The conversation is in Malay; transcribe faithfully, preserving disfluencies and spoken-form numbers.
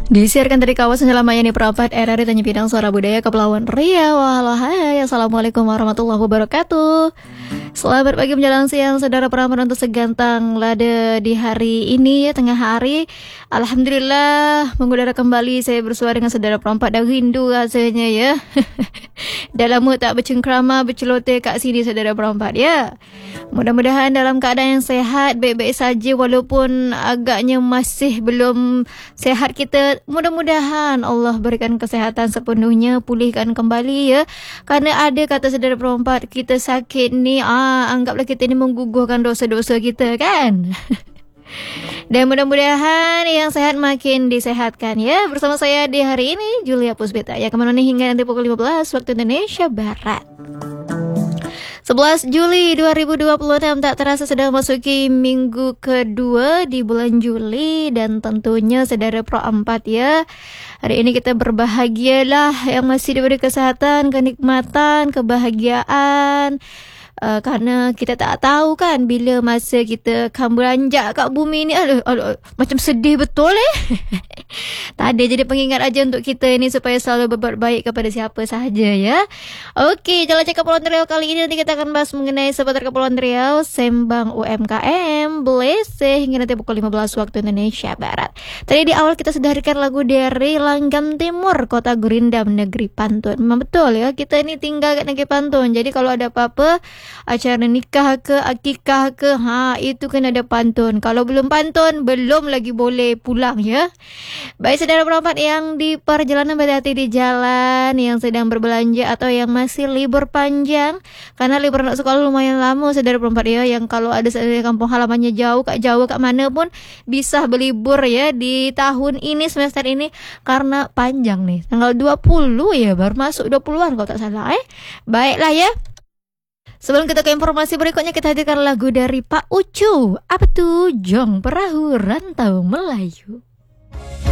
Disiarkan dari kawasan Jalan Mayani Perapat, R R I Tanjung Pinang, Suara Budaya, Kepulauan Riau. Halo, hai, assalamualaikum warahmatullahi wabarakatuh. Selamat pagi menjelang siang, saudara peramat untuk segantang lada di hari ini ya, tengah hari. Alhamdulillah mengudara kembali saya bersua dengan saudara perempat dah rindu rasanya ya. Dah lama tak bercengkrama, berceloteh kat sini saudara perempat ya. Mudah-mudahan dalam keadaan yang sehat, baik-baik saja walaupun agaknya masih belum sehat kita. Mudah-mudahan Allah berikan kesehatan sepenuhnya, pulihkan kembali ya. Karena ada kata saudara perempat, kita sakit ni, ah, anggaplah kita ni menggugurkan dosa-dosa kita kan. Dan mudah-mudahan yang sehat makin disehatkan ya. Bersama saya di hari ini Julia Puspita ya, kemana nih hingga nanti pukul lima belas waktu Indonesia Barat. sebelas Juli dua ribu dua puluh enam, tak terasa sudah memasuki minggu kedua di bulan Juli. Dan tentunya saudara Pro empat ya, hari ini kita berbahagialah yang masih diberi kesehatan, kenikmatan, kebahagiaan. Uh, karena kita tak tahu kan bila masa kita akan beranjak kat bumi ni. Aduh, aduh, macam sedih betul eh. Tak ada, jadi pengingat aja untuk kita ni supaya selalu berbuat baik kepada siapa sahaja ya. Okey, Jalan Cakap Kepulauan Riau kali ini nanti kita akan bahas mengenai seputar Kepulauan Riau, sembang U M K M, Blese hingga nanti pukul lima belas waktu Indonesia Barat. Tadi di awal kita sudah hadirkan lagu dari Langgam Timur, Kota Gurindam, Negeri Pantun. Memang betul ya, kita ni tinggal kat Negeri Pantun. Jadi kalau ada apa-apa, acara nikah ke, akikah ke, ha, itu kena ada pantun. Kalau belum pantun, belum lagi boleh pulang ya. Baik saudara perempat yang di perjalanan, berhati-hati di jalan, yang sedang berbelanja atau yang masih libur panjang. Karena libur anak sekolah lumayan lama saudara perempat ya. Yang kalau ada saudara kampung halamannya jauh, kat jauh kat mana pun bisa berlibur ya di tahun ini, semester ini. Karena panjang nih, tanggal dua puluh ya, baru masuk dua puluhan kalau tak salah eh. Baiklah ya. Sebelum kita ke informasi berikutnya, kita hadirkan lagu dari Pak Ucu. Apa tuh? Jong Perahu Rantau Melayu.